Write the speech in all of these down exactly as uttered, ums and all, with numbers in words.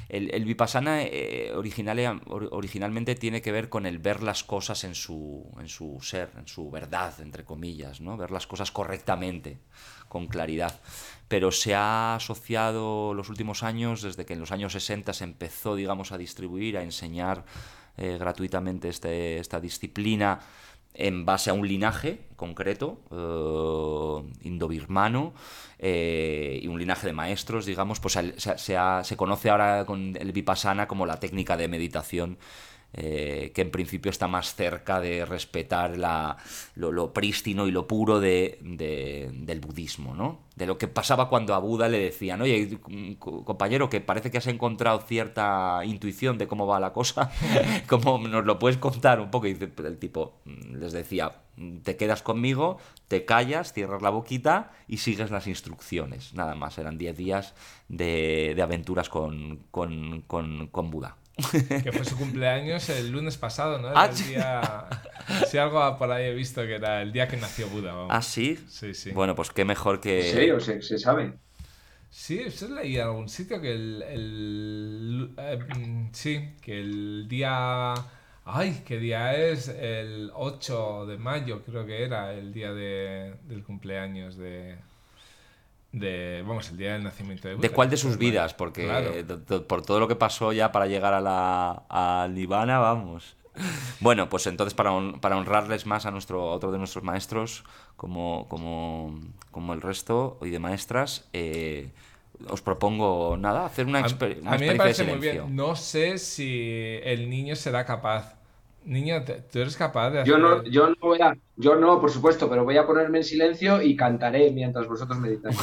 El, el Vipassana eh, original, originalmente tiene que ver con el ver las cosas en su, en su ser, en su verdad, entre comillas, ¿no? Ver las cosas correctamente, con claridad. Pero se ha asociado los últimos años, desde que en los años sesenta se empezó, digamos, a distribuir, a enseñar eh, gratuitamente este, esta disciplina en base a un linaje concreto, eh, indobirmano, eh, y un linaje de maestros, digamos, pues se, se, ha, se conoce ahora con el Vipassana como la técnica de meditación, eh, que en principio está más cerca de respetar la, lo, lo prístino y lo puro de, de, del budismo, ¿no? De lo que pasaba cuando a Buda le decían, oye, compañero, que parece que has encontrado cierta intuición de cómo va la cosa, ¿cómo nos lo puedes contar un poco? Y el tipo les decía, te quedas conmigo, te callas, cierras la boquita y sigues las instrucciones. Nada más, eran diez días de, de aventuras con, con, con, con Buda. Que fue su cumpleaños el lunes pasado, ¿no? Era Ah, el sí. día... Si algo por ahí he visto que era el día que nació Buda, vamos. ¿Ah, sí? Sí, sí. Bueno, pues qué mejor ¿En que... serio? ¿Se, se sabe? Sí, eso leí en algún sitio que el... el eh, mm, sí, que el día... Ay, ¿qué día es? El ocho de mayo creo que era el día de, del cumpleaños de... de vamos, el día del nacimiento de ¿De Buda. cuál de ocho sus mayo. vidas? Porque Claro. de- de- por todo lo que pasó ya para llegar a la al Nirvana, vamos. Bueno, pues entonces para, hon- para honrarles más a nuestro a otro de nuestros maestros, como, como, como el resto y de maestras, eh, os propongo, nada, hacer una, A, exper- una a mí me experiencia de parece muy silencio. bien. No sé si el niño será capaz. Niño, te- ¿tú eres capaz de Yo no, hacer...? yo no voy a, yo no, por supuesto, pero voy a ponerme en silencio y cantaré mientras vosotros meditáis.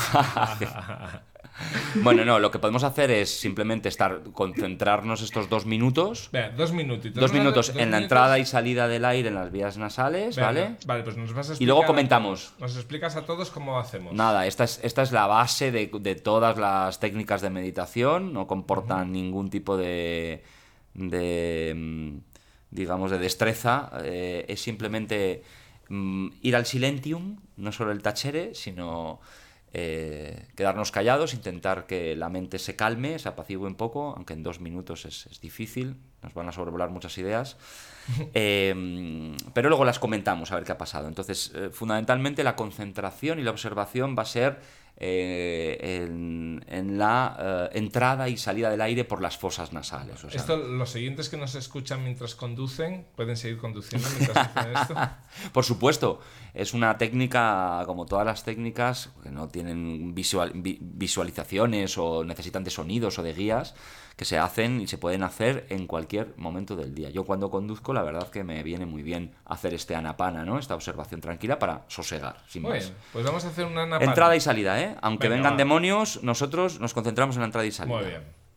Bueno, no, lo que podemos hacer es simplemente estar, concentrarnos estos dos minutos, Venga, dos minutitos. dos Vamos a- minutos dos en la minutos. entrada y salida del aire en las vías nasales, Venga, ¿vale? Vale, pues nos vas a explicar Y luego a comentamos. todos. Nos explicas a todos cómo hacemos. Nada, esta es, esta es la base de, de todas las técnicas de meditación, no comportan ningún tipo de, de mm, digamos, de destreza, eh, es simplemente mm, ir al silentium, no solo el tachere, sino eh, quedarnos callados, intentar que la mente se calme, se apacigüe un poco, aunque en dos minutos es, es difícil, nos van a sobrevolar muchas ideas. Eh, pero luego las comentamos a ver qué ha pasado. Entonces, eh, fundamentalmente la concentración y la observación va a ser eh, en, en la eh, entrada y salida del aire por las fosas nasales. O sea, Esto, los siguientes que nos escuchan mientras conducen, pueden seguir conduciendo mientras hacen esto. por supuesto, es una técnica, como todas las técnicas, que no tienen visual, vi, visualizaciones o necesitan de sonidos o de guías, que se hacen y se pueden hacer en cualquier momento del día. Yo cuando conduzco, la verdad que me viene muy bien hacer este anapana, ¿no? Esta observación tranquila para sosegar, sin Muy más. bien, pues vamos a hacer una napana. Entrada y salida, ¿eh? Aunque Venga, vengan va. demonios, nosotros nos concentramos en la entrada y salida. Muy bien.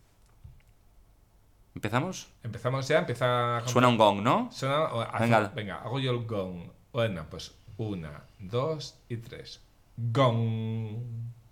¿Empezamos? Empezamos ya, empieza... a- Suena un gong, ¿no? Suena, o hace- Venga. venga, hago yo el gong. Bueno, pues una, dos y tres. Gong.